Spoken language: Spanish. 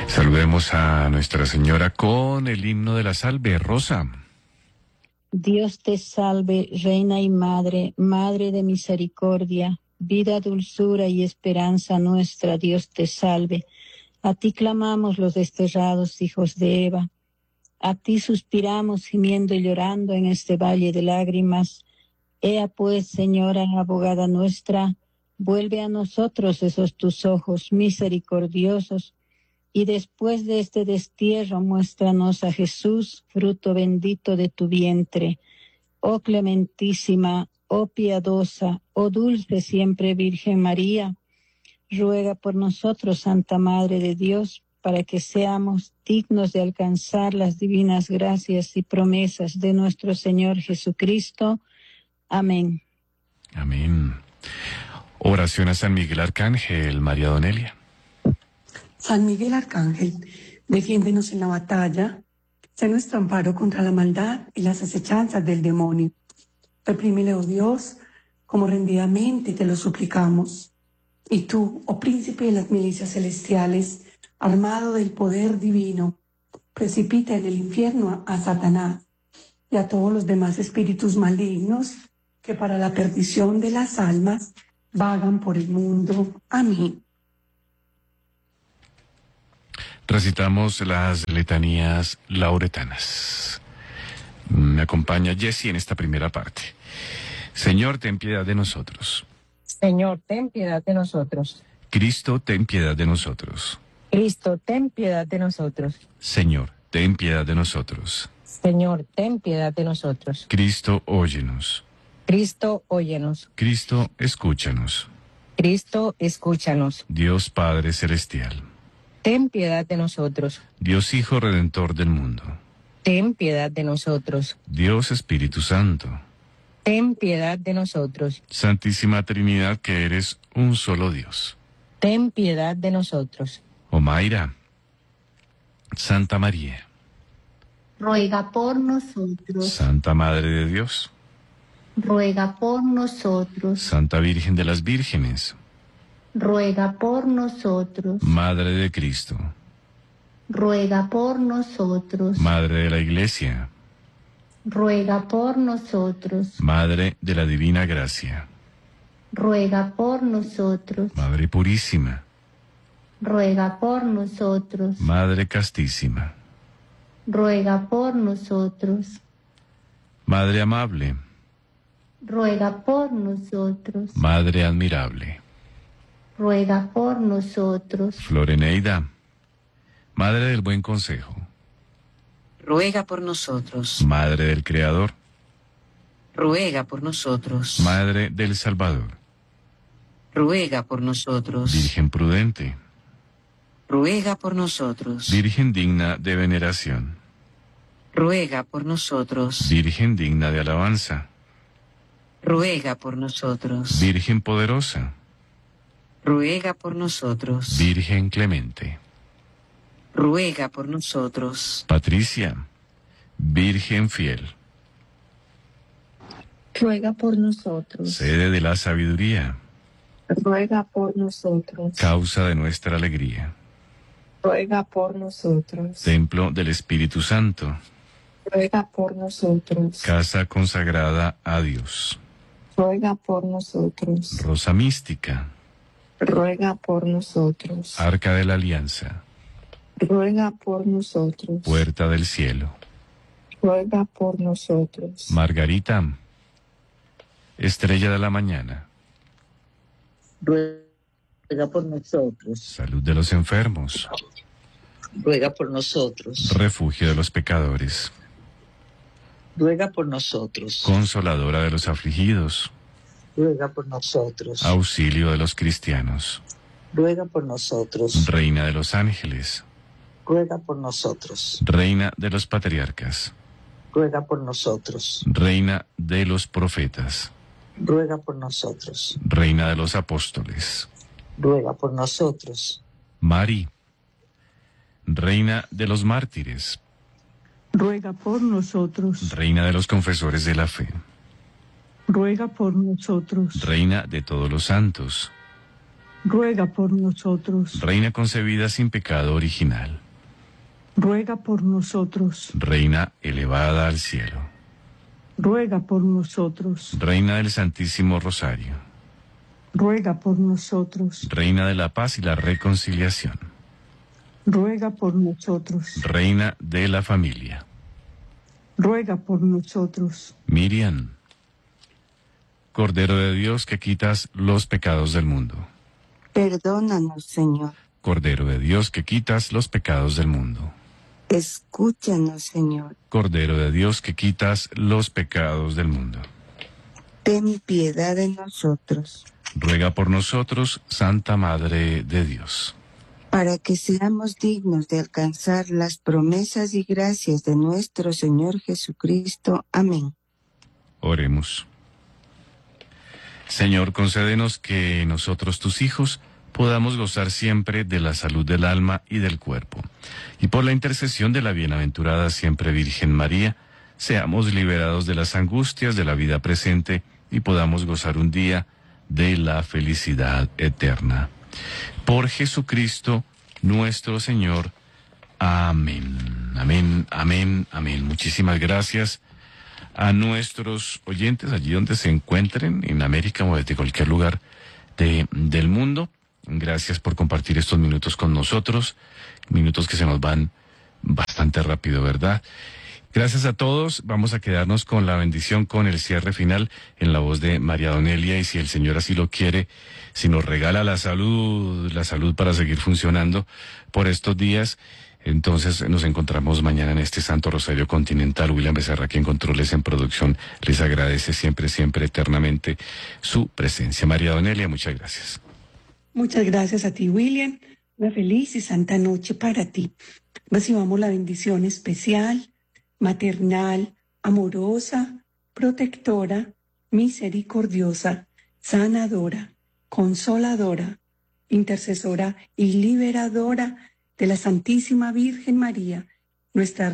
Saludemos a Nuestra Señora con el himno de la salve. Rosa. Dios te salve, Reina y Madre, Madre de misericordia, vida, dulzura y esperanza nuestra, Dios te salve. A ti clamamos los desterrados hijos de Eva. A ti suspiramos gimiendo y llorando en este valle de lágrimas. Ea pues, Señora, abogada nuestra, vuelve a nosotros esos tus ojos misericordiosos, y después de este destierro muéstranos a Jesús, fruto bendito de tu vientre. Oh clementísima, oh piadosa, oh dulce siempre Virgen María, ruega por nosotros, Santa Madre de Dios, para que seamos dignos de alcanzar las divinas gracias y promesas de nuestro Señor Jesucristo. Amén. Amén. Oración a San Miguel Arcángel, María Donelia. San Miguel Arcángel, defiéndenos en la batalla, sé nuestro amparo contra la maldad y las acechanzas del demonio. Reprímele, oh Dios, como rendidamente te lo suplicamos. Y tú, oh príncipe de las milicias celestiales, armado del poder divino, precipita en el infierno a Satanás y a todos los demás espíritus malignos que para la perdición de las almas vagan por el mundo. Amén. Recitamos las letanías lauretanas. Me acompaña Jessie en esta primera parte. Señor, ten piedad de nosotros. Señor, ten piedad de nosotros. Cristo, ten piedad de nosotros. Cristo, ten piedad de nosotros. Señor, ten piedad de nosotros. Señor, ten piedad de nosotros. Cristo, óyenos. Cristo, óyenos. Cristo, escúchanos. Cristo, escúchanos. Dios Padre Celestial. Ten piedad de nosotros. Dios Hijo Redentor del mundo. Ten piedad de nosotros. Dios Espíritu Santo. Ten piedad de nosotros. Santísima Trinidad, que eres un solo Dios. Ten piedad de nosotros. Oh Mayra, Santa María, ruega por nosotros. Santa Madre de Dios, ruega por nosotros. Santa Virgen de las Vírgenes, ruega por nosotros. Madre de Cristo, ruega por nosotros. Madre de la Iglesia, ruega por nosotros. Madre de la Divina Gracia, ruega por nosotros. Madre Purísima, ruega por nosotros. Madre Castísima, ruega por nosotros. Madre Amable, ruega por nosotros. Madre Admirable, ruega por nosotros. Floreneida, Madre del Buen Consejo, ruega por nosotros. Madre del Creador, ruega por nosotros. Madre del Salvador, ruega por nosotros. Virgen prudente, ruega por nosotros. Virgen digna de veneración, ruega por nosotros. Virgen digna de alabanza, ruega por nosotros. Virgen poderosa, ruega por nosotros. Virgen clemente, ruega por nosotros. Patricia, Virgen fiel, ruega por nosotros. sede de la sabiduría, ruega por nosotros. causa de nuestra alegría, ruega por nosotros. templo del Espíritu Santo, ruega por nosotros. casa consagrada a Dios, ruega por nosotros. rosa mística, ruega por nosotros. arca de la alianza, ruega por nosotros. puerta del cielo, ruega por nosotros. Margarita, estrella de la mañana, ruega por nosotros. salud de los enfermos, ruega por nosotros. refugio de los pecadores, ruega por nosotros. consoladora de los afligidos, ruega por nosotros. auxilio de los cristianos, ruega por nosotros. reina de los ángeles, ruega por nosotros. reina de los patriarcas, ruega por nosotros. reina de los profetas, ruega por nosotros. reina de los apóstoles, ruega por nosotros. Mari, reina de los mártires, ruega por nosotros. reina de los confesores de la fe, ruega por nosotros. reina de todos los santos, ruega por nosotros. Reina concebida sin pecado original. Ruega por nosotros. Reina elevada al cielo. Ruega por nosotros. Reina del Santísimo Rosario. Ruega por nosotros. Reina de la paz y la reconciliación. Ruega por nosotros. Reina de la familia. Ruega por nosotros. Miriam. Cordero de Dios que quitas los pecados del mundo. Perdónanos, Señor. Cordero de Dios que quitas los pecados del mundo. Escúchanos, Señor. Cordero de Dios que quitas los pecados del mundo. Ten piedad de nosotros. Ruega por nosotros, Santa Madre de Dios. Para que seamos dignos de alcanzar las promesas y gracias de nuestro Señor Jesucristo. Amén. Oremos. Señor, concédenos que nosotros, tus hijos, podamos gozar siempre de la salud del alma y del cuerpo. Y por la intercesión de la bienaventurada siempre Virgen María, seamos liberados de las angustias de la vida presente y podamos gozar un día de la felicidad eterna. Por Jesucristo, nuestro Señor. Amén. Amén, amén, amén. Muchísimas gracias a nuestros oyentes allí donde se encuentren, en América o desde cualquier lugar del mundo. Gracias por compartir estos minutos con nosotros, minutos que se nos van bastante rápido, ¿verdad? Gracias a todos. Vamos a quedarnos con la bendición, con el cierre final en la voz de María Donelia, y si el Señor así lo quiere, si nos regala la salud para seguir funcionando por estos días, entonces nos encontramos mañana en este Santo Rosario Continental. William Becerra, quien controles en producción, les agradece siempre, siempre, eternamente su presencia. María Donelia, muchas gracias. Muchas gracias a ti, William. Una feliz y santa noche para ti. Recibamos la bendición especial, maternal, amorosa, protectora, misericordiosa, sanadora, consoladora, intercesora y liberadora de la Santísima Virgen María, nuestra